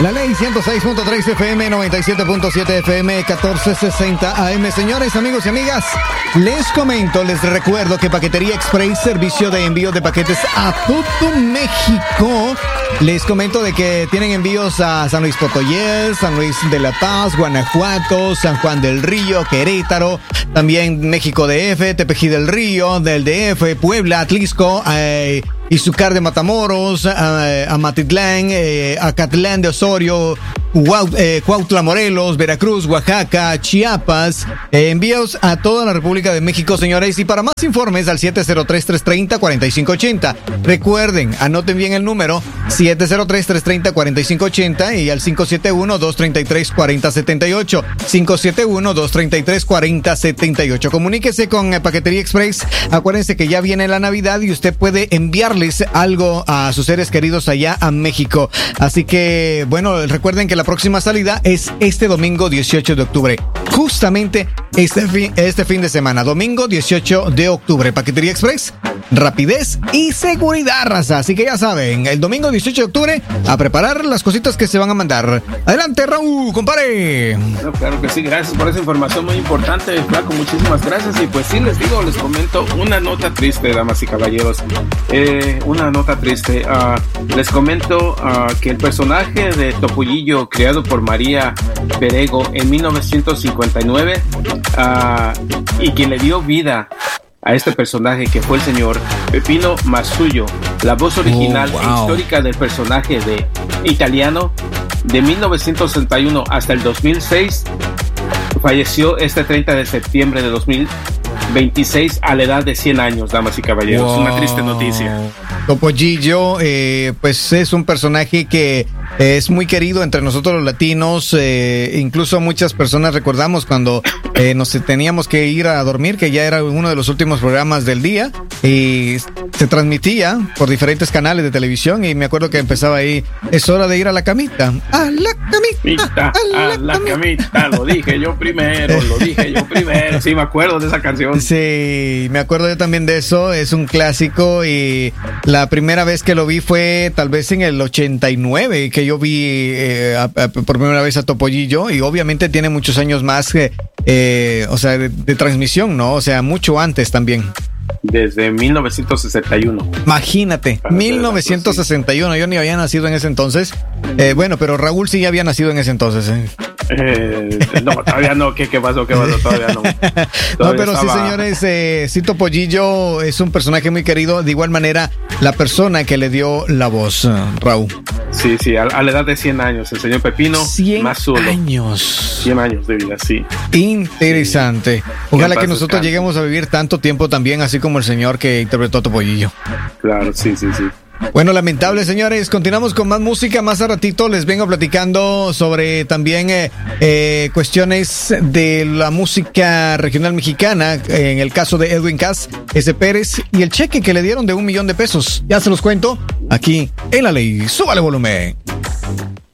La ley 106.3 FM, 97.7 FM, 1460 AM. Señores, amigos y amigas, les comento, les recuerdo que Paquetería Express, servicio de envío de paquetes a todo México. Les comento de que tienen envíos a San Luis Potosí, San Luis de la Paz, Guanajuato, San Juan del Río, Querétaro, también México DF, Tepeji del Río, del DF, Puebla, Atlixco, Izúcar de Matamoros, Amatitlán, Acatlán de Osorio, Cuautla, Morelos, Veracruz, Oaxaca, Chiapas. Envíos a toda la República de México, señores. Y para más informes al 703-330-4580. Recuerden, anoten bien el número 703-330-4580 y al 571-233-4078. 571-233-4078. Comuníquese con Paquetería Express. Acuérdense que ya viene la Navidad y usted puede enviarles algo a sus seres queridos allá a México. Así que, bueno, recuerden que la próxima salida es este domingo 18 de octubre. Justamente este fin de semana, domingo 18 de octubre. Paquetería Express, rapidez y seguridad, raza. Así que ya saben, el domingo 18 de octubre, a preparar las cositas que se van a mandar. Adelante, Raúl, compadre. No, claro que sí, gracias por esa información muy importante, Flaco, muchísimas gracias. Y pues sí, les comento una nota triste, damas y caballeros. Una nota triste. Les comento que el personaje de Topollillo, creado por María Perego en 1959, y quien le dio vida a este personaje, que fue el señor Peppino Marsullo, la voz original e histórica del personaje de italiano, de 1961 hasta el 2006, falleció este 30 de septiembre de 2026 a la edad de 100 años, damas y caballeros. Una triste noticia. Topollillo, pues es un personaje que es muy querido entre nosotros los latinos. Incluso muchas personas recordamos cuando nos teníamos que ir a dormir, que ya era uno de los últimos programas del día y se transmitía por diferentes canales de televisión, y me acuerdo que empezaba ahí: es hora de ir a la camita, a la camita, a la camita. Lo dije yo primero. Sí, me acuerdo de esa canción. Sí, me acuerdo yo también de eso. Es un clásico, y la primera vez que lo vi fue tal vez en el 89, que yo vi por primera vez a Topollillo, y obviamente tiene muchos años más, o sea, de transmisión, ¿no? O sea, mucho antes también. Desde 1961. Imagínate, 1961. Yo ni había nacido en ese entonces. Bueno, pero Raúl sí ya había nacido en ese entonces. No, todavía no. ¿Qué pasó? Todavía no. No, pero sí, señores, sí, Topollillo es un personaje muy querido. De igual manera, la persona que le dio la voz, Raúl. Sí, a la edad de 100 años, el señor Peppino Marsullo. 100 años de vida, sí. Interesante. Ojalá que nosotros lleguemos a vivir tanto tiempo también, así como el señor que interpretó a Topollillo. Claro, sí. Bueno, lamentable, señores. Continuamos con más música. Más a ratito les vengo platicando sobre también cuestiones de la música regional mexicana, en el caso de Edwin Cass, S. Pérez, y el cheque que le dieron de $1 millón. Ya se los cuento aquí en La Ley. Súbale volumen.